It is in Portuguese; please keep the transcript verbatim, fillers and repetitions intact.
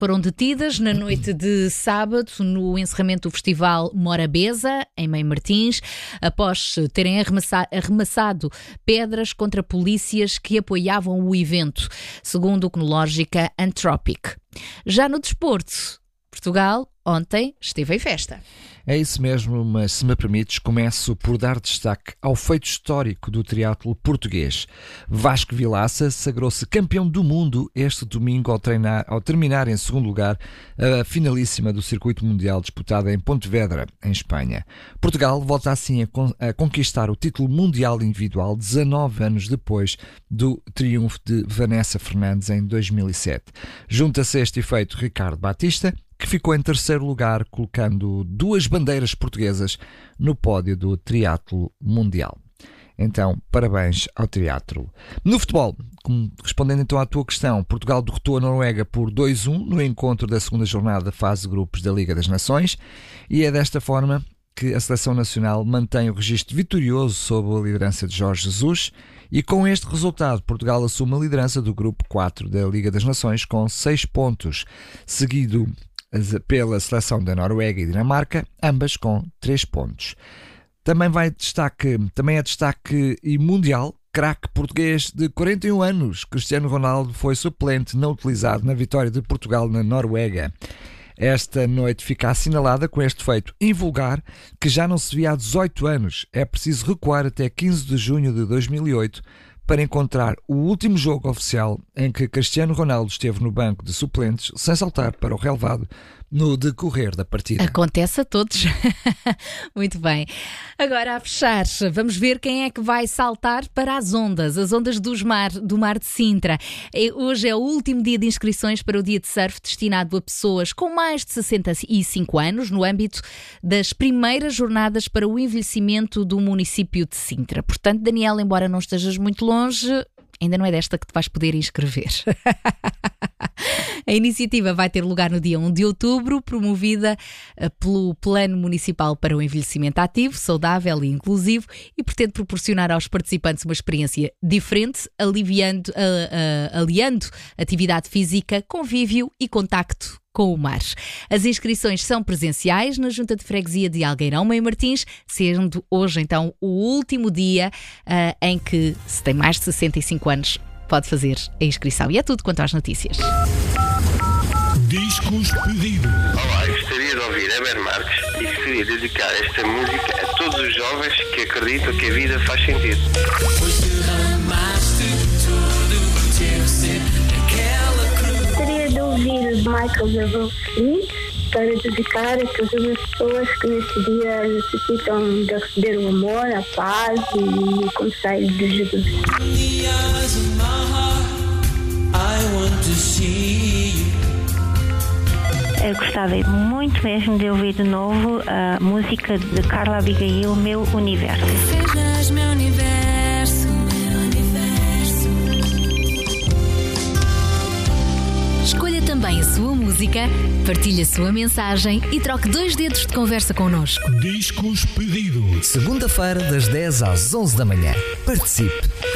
foram detidas na noite de sábado no encerramento do festival Morabeza, em Mãe Martins, após terem arremessa- arremessado pedras contra polícias que apoiavam o evento, segundo o Cronológica Anthropic. Já no desporto, Portugal ontem esteve em festa. É isso mesmo, mas se me permites, começo por dar destaque ao feito histórico do triatlo português. Vasco Vilaça sagrou-se campeão do mundo este domingo ao, treinar, ao terminar em segundo lugar a finalíssima do circuito mundial disputada em Pontevedra, em Espanha. Portugal volta assim a, con- a conquistar o título mundial individual dezanove anos depois do triunfo de Vanessa Fernandes em dois mil e sete. Junta-se a este efeito Ricardo Batista, que ficou em terceiro lugar, colocando duas bandeiras portuguesas no pódio do triatlo mundial. Então, parabéns ao triatlo. No futebol, respondendo então à tua questão, Portugal derrotou a Noruega por dois a um no encontro da segunda jornada da fase de grupos da Liga das Nações, e é desta forma que a Seleção Nacional mantém o registro vitorioso sob a liderança de Jorge Jesus, e com este resultado Portugal assume a liderança do grupo quatro da Liga das Nações com seis pontos, seguido pela seleção da Noruega e Dinamarca, ambas com três pontos. Também, vai destaque, também é destaque e mundial, craque português de quarenta e um anos, Cristiano Ronaldo, foi suplente não utilizado na vitória de Portugal na Noruega. Esta noite fica assinalada com este feito invulgar que já não se via há dezoito anos. É preciso recuar até quinze de junho de dois mil e oito para encontrar o último jogo oficial em que Cristiano Ronaldo esteve no banco de suplentes sem saltar para o relevado no decorrer da partida. Acontece a todos. Muito bem. Agora, a fechar, vamos ver quem é que vai saltar para as ondas, as ondas dos mar, do Mar de Sintra. Hoje é o último dia de inscrições para o dia de surf destinado a pessoas com mais de sessenta e cinco anos no âmbito das primeiras jornadas para o envelhecimento do município de Sintra. Portanto, Daniel, embora não estejas muito longe, ainda não é desta que te vais poder inscrever. A iniciativa vai ter lugar no dia um de outubro, promovida pelo Plano Municipal para o Envelhecimento Ativo, Saudável e Inclusivo, e pretende proporcionar aos participantes uma experiência diferente, aliviando, uh, uh, aliando atividade física, convívio e contacto com o mar. As inscrições são presenciais na Junta de Freguesia de Algueirão, Mãe Martins, sendo hoje então o último dia uh, em que, se tem mais de sessenta e cinco anos, pode fazer a inscrição. E é tudo quanto às notícias. Discos pedidos. Olá, eu gostaria de ouvir Heber Marques e gostaria de dedicar esta música a todos os jovens que acreditam que a vida faz sentido. Gostaria de ouvir Michael Jackson para dedicar a todas as pessoas que neste dia necessitam de receber o amor, a paz e o conselho de Jesus. Eu gostava muito mesmo de ouvir de novo a música de Carla Abigail, Meu Universo. Meu universo, meu universo. Escolha também a sua música, partilhe a sua mensagem e troque dois dedos de conversa connosco. Discos pedidos. Segunda-feira, das dez às onze da manhã. Participe!